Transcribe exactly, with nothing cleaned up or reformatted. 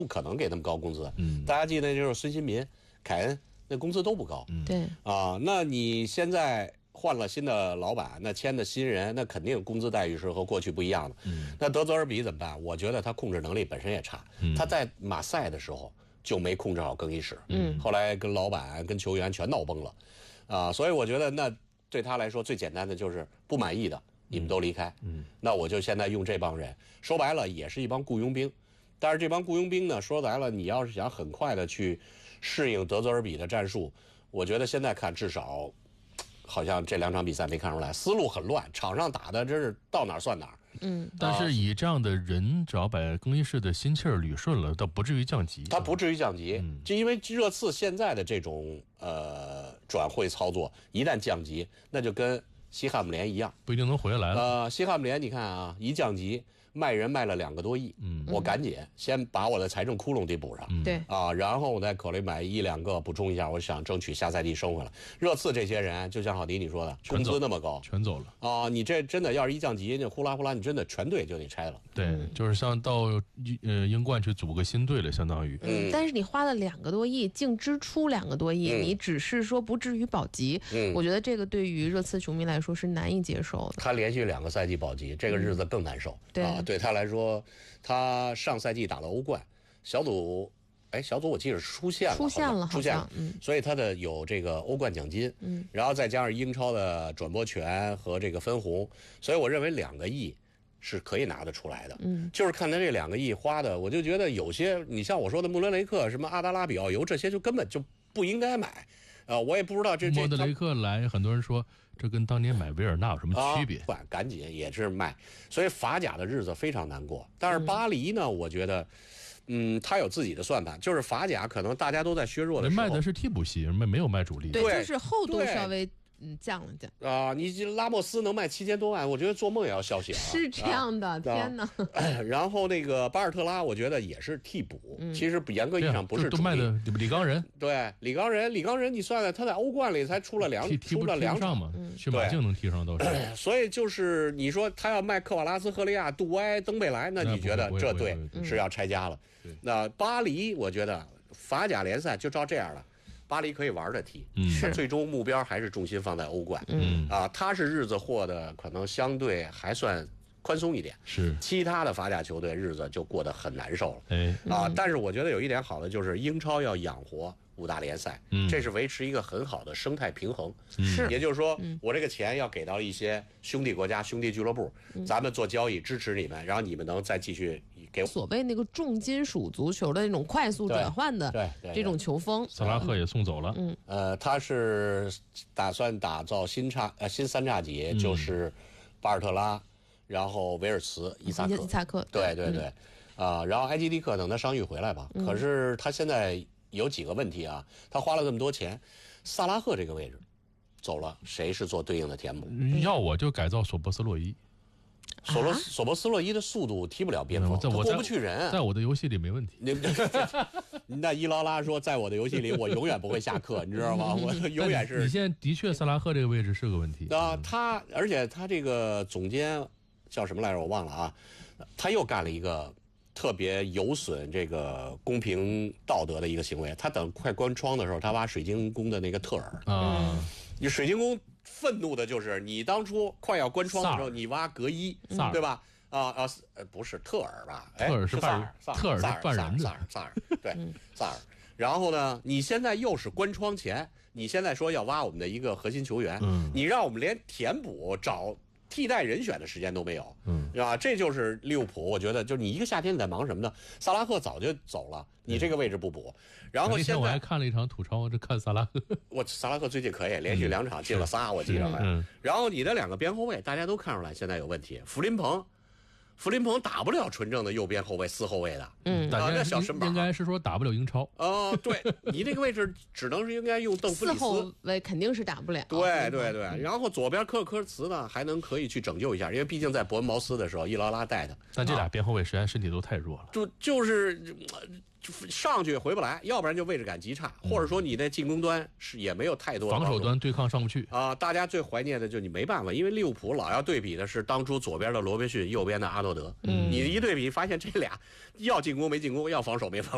不可能给那么高工资。 嗯， 大家记得那时候孙兴民、凯恩那工资都不高。 嗯， 对啊，那你现在换了新的老板，那签的新人，那肯定工资待遇是和过去不一样的。 嗯， 那德泽尔比怎么办？我觉得他控制能力本身也差。 嗯， 他在马赛的时候就没控制好更衣室。 嗯， 后来跟老板、跟球员全闹崩了。啊，所以我觉得那对他来说最简单的就是不满意的，你们都离开。 嗯， 那我就现在用这帮人，说白了也是一帮雇佣兵。但是这帮雇佣兵呢，说白了，你要是想很快的去适应德泽尔比的战术，我觉得现在看至少好像这两场比赛没看出来，思路很乱，场上打的真是到哪儿算哪儿。 嗯， 但是以这样的人，只要把更衣室的心气儿捋顺了，倒不至于降级。 他不至于降级， 嗯， 就因为热刺现在的这种呃转会操作，一旦降级，那就跟西汉姆联一样， 不一定能回来了。 呃，西汉姆联你看啊，一降级卖人卖了两个多亿， 嗯， 我赶紧先把我的财政窟窿得补上。 嗯， 对啊，然后我再考虑买一两个补充一下，我想争取下赛季升回来。热刺这些人，就像郝迪你说的，工资那么高， 全走了啊！你这真的要是一降级，那呼啦呼啦，你真的全队就得拆了。 对，嗯，就是像到呃英冠去组个新队了，相当于。 嗯，但是你花了两个多亿，净支出两个多亿， 嗯， 你只是说不至于保级， 嗯， 我觉得这个对于热刺球迷来说是难以接受的。 他连续两个赛季保级，这个日子更难受。 嗯，对啊，对他来说，他上赛季打了欧冠小组。哎，小组我记得出现了， 出现了， 出现了， 嗯， 所以他的有这个欧冠奖金， 嗯， 然后再加上英超的转播权和这个分红，所以我认为两个亿是可以拿得出来的， 嗯， 就是看他这两个亿花的，我就觉得有些，你像我说的穆伦雷克、什么阿达拉比奥尤这些，就根本就不应该买，啊、呃，我也不知道这这莫德雷克来，很多人说这跟当年买维尔纳有什么区别？ 啊，赶紧也是卖，所以法甲的日子非常难过。但是巴黎呢，嗯、我觉得。嗯，他有自己的算盘，就是法甲可能大家都在削弱的时候， 卖的是替补席，没没有卖主力。 对，就是厚度稍微嗯降了降啊、呃。你拉莫斯能卖七千多万，我觉得做梦也要笑醒、啊。 是这样的，啊、天哪、 啊！然后那个巴尔特拉，我觉得也是替补，嗯、其实严格意义上不是主力。 都卖的李刚仁， 对李刚仁，李刚仁，你算算他在欧冠里才出了两出了两场嘛，去马竞能踢上都是。 所以就是你说他要卖科瓦拉斯、赫利亚、杜埃、登贝莱，那你觉得这队是要拆家了？那巴黎，我觉得法甲联赛就照这样了。巴黎可以玩着踢， 嗯， 他最终目标还是重心放在欧冠， 嗯啊，他是日子过得可能相对还算宽松一点， 是其他的法甲球队日子就过得很难受了， 哎啊，但是我觉得有一点好的就是英超要养活五大联赛， 嗯， 这是维持一个很好的生态平衡， 是， 也就是说，嗯、我这个钱要给到一些兄弟国家、兄弟俱乐部，嗯、咱们做交易支持你们，然后你们能再继续给我所谓那个重金属足球的那种快速转换的这种球风。 萨拉赫也送走了， 嗯， 呃，他是打算打造新叉呃新三叉戟，就是巴尔特拉，然后维尔茨、伊萨克， 伊萨克， 对对对，啊、嗯呃，然后埃基蒂克等他伤愈回来吧， 嗯、 可是他现在。有几个问题啊？他花了这么多钱，萨拉赫这个位置走了，谁是做对应的填补？ 要我就改造索博斯洛伊。 索罗、啊、索博斯洛伊的速度踢不了边锋，他过不去人。 在我的游戏里没问题。 那伊劳拉说，在我的游戏里，我永远不会下课，你知道吗？我永远是。 你现在的确萨拉赫这个位置是个问题啊。他而且他这个总监叫什么来着？我忘了啊。他又干了一个。特别有损这个公平道德的一个行为，他等快关窗的时候，他挖水晶宫的那个特尔啊， 你水晶宫愤怒的就是你当初快要关窗的时候，你挖格伊，对吧？啊啊，呃，不是特尔吧？ 特尔是萨尔， 特尔是犯人的， 萨尔萨尔，对，萨尔。然后呢，你现在又是关窗前，你现在说要挖我们的一个核心球员， 嗯， 你让我们连填补找。替代人选的时间都没有， 嗯， 啊，这就是利物浦。我觉得，就是你一个夏天你在忙什么呢？萨拉赫早就走了，你这个位置不补。然后现在我还看了一场土超，这看萨拉赫， 我萨拉赫最近可以连续两场进了仨，我记着好像。 嗯， 然后你的两个边后卫，大家都看出来现在有问题。弗林鹏，弗林鹏打不了纯正的右边后卫、四后卫的， 嗯， 啊，那小身板应该是说打不了英超。 哦，对你那个位置只能是应该用邓弗里斯， 四后卫肯定是打不了。 对对对，然后左边科科茨呢还能可以去拯救一下，因为毕竟在伯恩茅斯的时候，伊劳拉带他。 但这俩边后卫实在身体都太弱了， 就就是上去回不来，要不然就位置感极差，或者说你的进攻端是也没有太多防守端对抗上不去啊。大家最怀念的就你没办法，因为利物浦老要对比的是当初左边的罗宾逊，右边的阿诺德， 嗯， 你一对比发现这俩要进攻没进攻，要防守没防守。